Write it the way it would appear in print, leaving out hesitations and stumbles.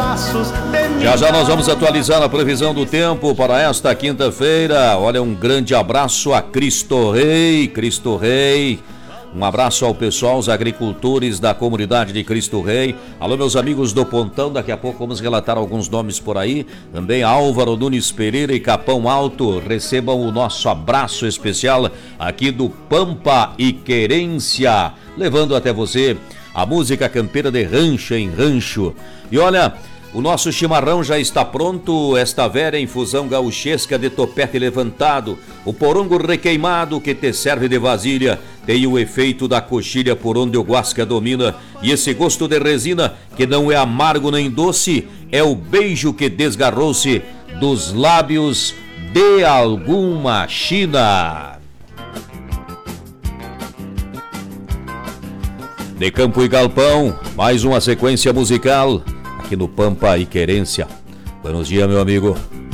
Já já nós vamos atualizar a previsão do tempo para esta quinta-feira. Olha, um grande abraço a Cristo Rei, Cristo Rei. Um abraço ao pessoal, os agricultores da comunidade de Cristo Rei. Alô, meus amigos do Pontão, daqui a pouco vamos relatar alguns nomes por aí. Também Álvaro Nunes Pereira e Capão Alto, recebam o nosso abraço especial aqui do Pampa e Querência, levando até você a música campeira de rancho em rancho. E olha, o nosso chimarrão já está pronto, esta vera infusão gauchesca de topete levantado, o porongo requeimado que te serve de vasilha, tem o efeito da coxilha por onde o guasca domina, e esse gosto de resina que não é amargo nem doce, é o beijo que desgarrou-se dos lábios de alguma China. De Campo e Galpão, mais uma sequência musical aqui no Pampa e Querência. Buenos dias, meu amigo.